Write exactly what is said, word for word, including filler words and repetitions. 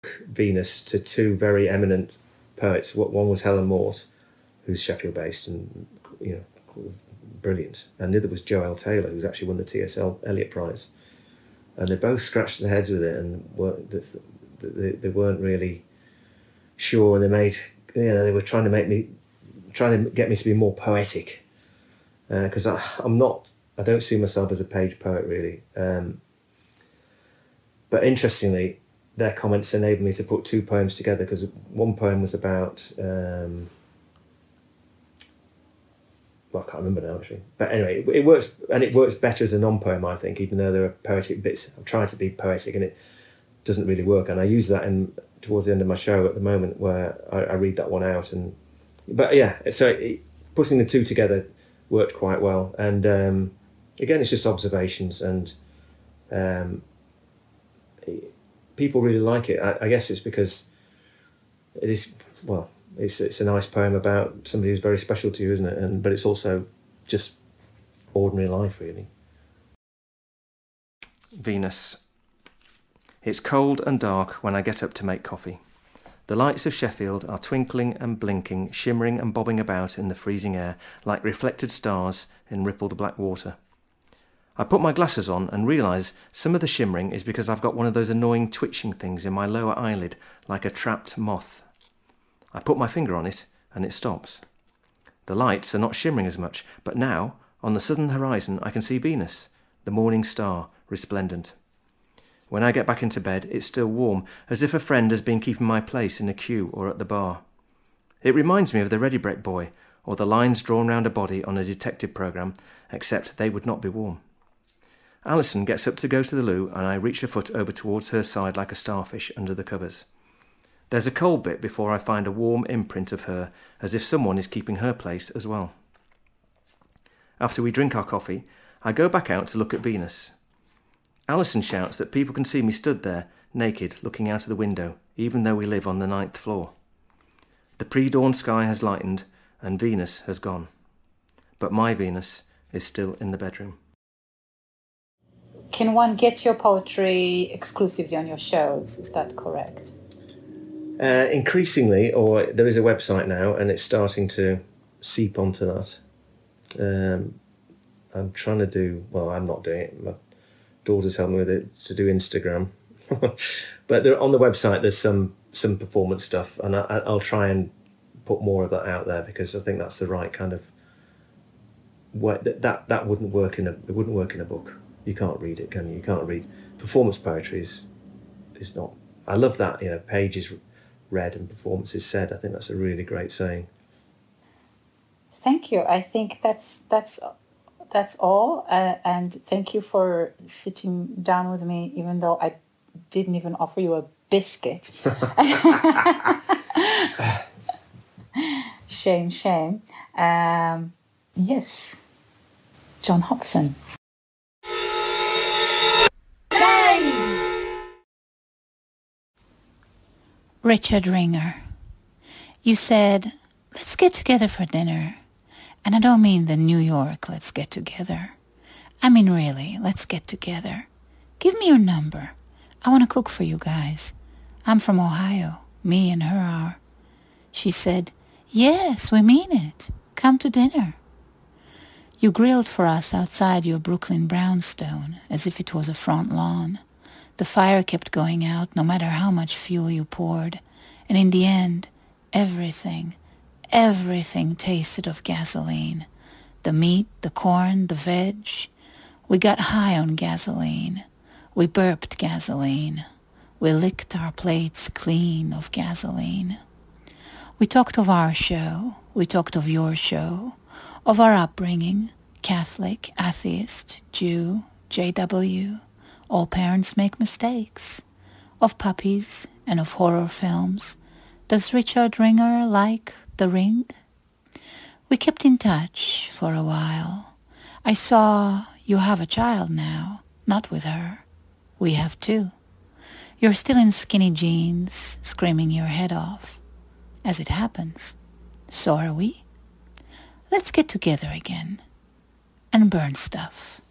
Venus to two very eminent poets. One was Helen Morse, who's Sheffield-based and, you know, brilliant, and the other was Joel Taylor, who's actually won the T S L Eliot Prize. And they both scratched their heads with it, and were, they, they weren't really sure. And they made, you know, they were trying to make me, trying to get me to be more poetic, because uh, I'm not. I don't see myself as a page poet really. Um, but interestingly, their comments enabled me to put two poems together, because one poem was about. Um, Well, I can't remember now actually, but anyway, it, it works, and it works better as a non-poem, I think, even though there are poetic bits. I'm trying to be poetic, and it doesn't really work. And I use that in towards the end of my show at the moment, where I, I read that one out. And but yeah, so it, putting the two together worked quite well. And um, again, it's just observations, and um, people really like it. I, I guess it's because it is well. It's it's a nice poem about somebody who's very special to you, isn't it? And but it's also just ordinary life, really. Venus. It's cold and dark when I get up to make coffee. The lights of Sheffield are twinkling and blinking, shimmering and bobbing about in the freezing air like reflected stars in rippled black water. I put my glasses on and realise some of the shimmering is because I've got one of those annoying twitching things in my lower eyelid, like a trapped moth. I put my finger on it, and it stops. The lights are not shimmering as much, but now, on the southern horizon, I can see Venus, the morning star, resplendent. When I get back into bed, it's still warm, as if a friend has been keeping my place in a queue or at the bar. It reminds me of the Ready Brek Boy, or the lines drawn round a body on a detective programme, except they would not be warm. Alison gets up to go to the loo, and I reach a foot over towards her side like a starfish under the covers. There's a cold bit before I find a warm imprint of her, as if someone is keeping her place as well. After we drink our coffee, I go back out to look at Venus. Alison shouts that people can see me stood there, naked, looking out of the window, even though we live on the ninth floor. The pre-dawn sky has lightened, and Venus has gone. But my Venus is still in the bedroom. Can one get your poetry exclusively on your shows? Is that correct? Uh, increasingly, or there is a website now, and it's starting to seep onto that. Um, I'm trying to do, well, I'm not doing it. My daughter's helping me with it, to do Instagram. But there, on the website, there's some some performance stuff, and I, I'll try and put more of that out there, because I think that's the right kind of way. That that, that wouldn't work in a it wouldn't work in a book. You can't read it, can you? You can't read performance poetry. Is is not. I love that. You know, pages read and performances said. I think that's a really great saying. Thank you. I think that's that's that's all. Uh, and thank you for sitting down with me, even though I didn't even offer you a biscuit. Shame, shame. Um, yes, John Hobson. Richard Ringer, you said, let's get together for dinner. And I don't mean the New York let's get together. I mean really, let's get together. Give me your number. I want to cook for you guys. I'm from Ohio. Me and her are. She said, yes, we mean it. Come to dinner. You grilled for us outside your Brooklyn brownstone as if it was a front lawn. The fire kept going out no matter how much fuel you poured, and in the end, everything, everything tasted of gasoline. The meat, the corn, the veg. We got high on gasoline. We burped gasoline. We licked our plates clean of gasoline. We talked of our show. We talked of your show, of our upbringing, Catholic, atheist, Jew, J W. All parents make mistakes. Of puppies and of horror films. Does Richard Ringer like The Ring? We kept in touch for a while. I saw you have a child now, not with her. We have two. You're still in skinny jeans, screaming your head off. As it happens, so are we. Let's get together again and burn stuff.